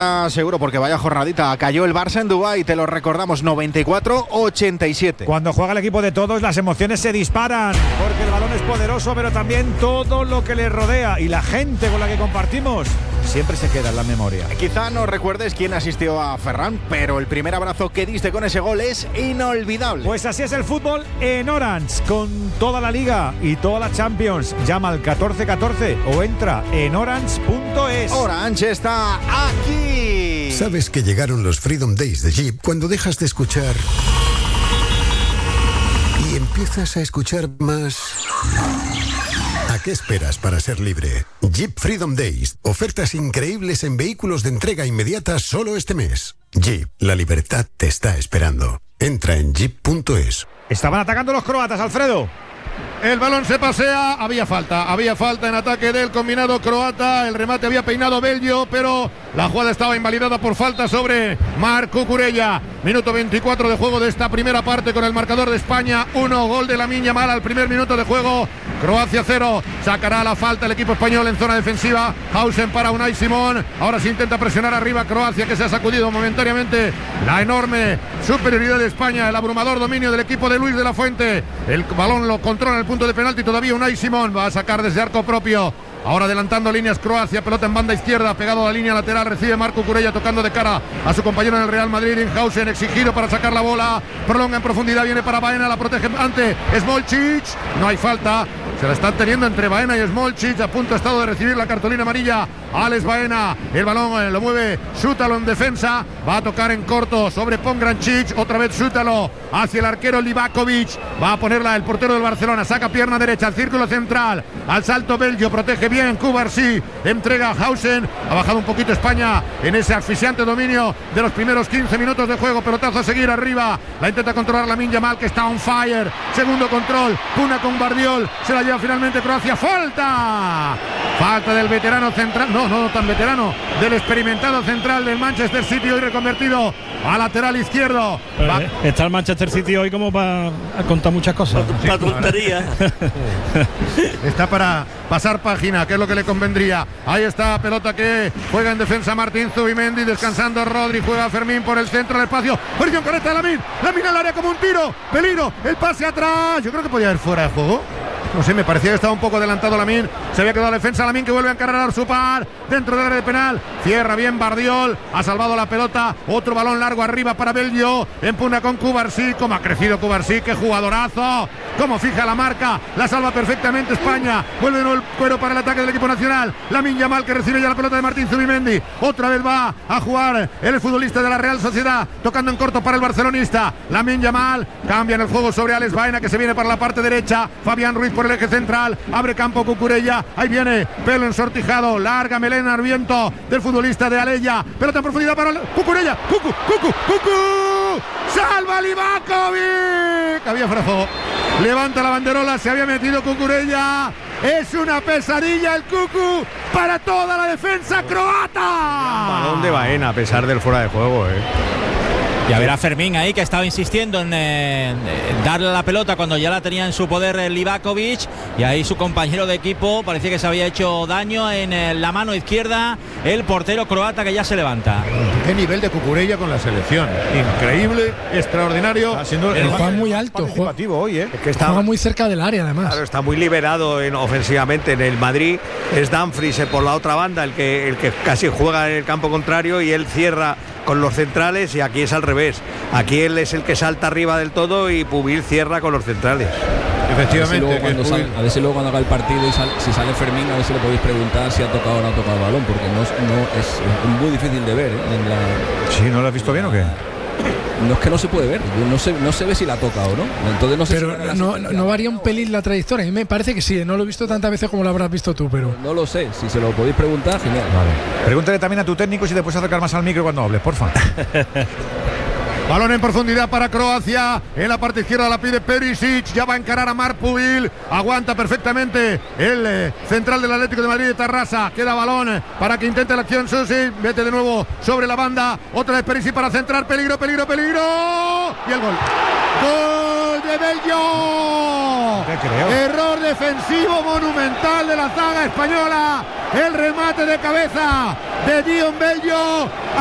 Seguro, porque vaya jornadita. Cayó el Barça en Dubái, te lo recordamos, 94-87. Cuando juega el equipo de todos, las emociones se disparan, porque el balón es poderoso, pero también todo lo que le rodea y la gente con la que compartimos siempre se queda en la memoria. Quizá no recuerdes quién asistió a Ferran, pero el primer abrazo que diste con ese gol es inolvidable. Pues así es el fútbol en Orange, con toda la Liga y toda la Champions. Llama al 1414 o entra en orange.es. Orange está aquí. Sabes que llegaron los Freedom Days de Jeep cuando dejas de escuchar y empiezas a escuchar más. ¿A qué esperas para ser libre? Jeep Freedom Days. Ofertas increíbles en vehículos de entrega inmediata solo este mes. Jeep, la libertad te está esperando. Entra en jeep.es. Estaban atacando los croatas, Alfredo. El balón se pasea, había falta en ataque del combinado croata, el remate había peinado Belgio, pero la jugada estaba invalidada por falta sobre Marc Cucurella. Minuto 24 de juego de esta primera parte con el marcador de España 1, gol de Lamine Yamal al primer minuto de juego, Croacia 0, sacará la falta el equipo español en zona defensiva, Hausen para Unai Simón, ahora se intenta presionar arriba Croacia, que se ha sacudido momentáneamente la enorme superioridad de España, el abrumador dominio del equipo de Luis de la Fuente, el balón lo controla en el punto de penalti, todavía Unai Simón va a sacar desde arco propio. Ahora adelantando líneas Croacia, pelota en banda izquierda, pegado a la línea lateral, recibe Marco Cucurella tocando de cara a su compañero en el Real Madrid, Inhausen, exigido para sacar la bola, prolonga en profundidad, viene para Baena, la protege ante Smolcic, no hay falta, se la están teniendo entre Baena y Smolcic, a punto ha estado de recibir la cartulina amarilla Alex Baena, el balón lo mueve Šutalo en defensa, va a tocar en corto sobre Pongrancic, otra vez Šutalo hacia el arquero Livakovic, va a ponerla el portero del Barcelona, saca pierna derecha al círculo central, al salto Belgio, protege bien Cubarsí, entrega a Hausen, ha bajado un poquito España en ese asfixiante dominio de los primeros 15 minutos de juego, pelotazo a seguir arriba, la intenta controlar Lamine Yamal, que está on fire, segundo control, Puna con Bardiol, se la lleva finalmente Croacia, falta del veterano central, no tan veterano, del experimentado central del Manchester City, hoy reconvertido a lateral izquierdo. Está el Manchester City hoy como para contar muchas cosas. Para tontería. Está para pasar página, que es lo que le convendría. Ahí está, pelota que juega en defensa Martín Zubimendi, descansando Rodri, juega Fermín por el centro del espacio. Posición correcta de Lamine al área como un tiro. Peligro, el pase atrás. Yo creo que podía haber fuera de juego. No sé, me parecía que estaba un poco adelantado Lamine. Se había quedado la defensa Lamine, que vuelve a encargar su par dentro del área de penal. Cierra bien Bardiol. Ha salvado la pelota. Otro balón largo arriba para Belgio. Empuna con Cubarsí. Cómo ha crecido Cubarsí. Qué jugadorazo. Cómo fija la marca. La salva perfectamente España. Vuelve de nuevo el cuero para el ataque del equipo nacional. Lamine Yamal, que recibe ya la pelota de Martín Zubimendi. Otra vez va a jugar el futbolista de la Real Sociedad. Tocando en corto para el barcelonista. Lamine Yamal. Cambia en el juego sobre Alex Baena, que se viene para la parte derecha. Fabián Ruiz por el eje central, abre campo Cucurella, ahí viene pelo ensortijado, larga melena al viento del futbolista de Aleya, pelota en profundidad para Cucurella, Cucu, salva Livakovic, había fuera de juego, levanta la banderola, se había metido Cucurella, es una pesadilla el Cucu para toda la defensa croata. Balón de Baena a pesar del fuera de juego, Y a ver a Fermín ahí, que estaba insistiendo en darle la pelota cuando ya la tenía en su poder Livakovic, y ahí su compañero de equipo parecía que se había hecho daño en la mano izquierda, el portero croata, que ya se levanta. Qué nivel de Cucurella con la selección, increíble, extraordinario. Juega muy alto, participativo hoy, Es que está juega muy cerca del área además. Claro, está muy liberado ofensivamente. En el Madrid es Dumfries por la otra banda el que casi juega en el campo contrario, y él cierra con los centrales, y aquí es al revés. Aquí él es el que salta arriba del todo y Pubil cierra con los centrales. Efectivamente. A ver si luego cuando haga el partido y si sale Fermín, a ver si le podéis preguntar si ha tocado o no ha tocado el balón, porque no es muy difícil de ver. ¿Sí? ¿No lo has visto bien o qué? No es que no se puede ver, no se ve si la toca o no. Entonces no sé. Pero no varía un pelín la trayectoria. A mí me parece que sí, no lo he visto tantas veces como lo habrás visto tú, pero no lo sé. Si se lo podéis preguntar, genial. Vale. Pregúntale también a tu técnico si te puedes acercar más al micro cuando hables, porfa. Balón en profundidad para Croacia. En la parte izquierda la pide Perisic. Ya va a encarar a Marc Pubil. Aguanta perfectamente el central del Atlético de Madrid de Tarrasa. Queda balón para que intente la acción Susi. Vete de nuevo sobre la banda. Otra vez Perisic para centrar. Peligro. Y el gol. ¡Gol de Belgio! ¿Qué creo? Error defensivo monumental de la zaga española. El remate de cabeza de Dion Bello.